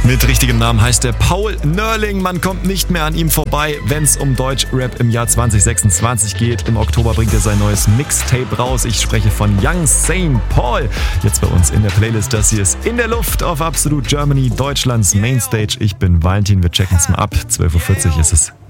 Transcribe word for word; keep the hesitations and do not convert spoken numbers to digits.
Mit richtigem Namen heißt er Paul Nörling. Man kommt nicht mehr an ihm vorbei, wenn es um Deutschrap im Jahr zwanzig sechsundzwanzig geht. Im Oktober bringt er sein neues Mixtape raus. Ich spreche von Young Saint Paul. Jetzt bei uns in der Playlist. Das hier ist In der Luft auf Absolute Germany, Deutschlands Mainstage. Ich bin Valentin, wir checken es mal ab. zwölf Uhr vierzig ist es.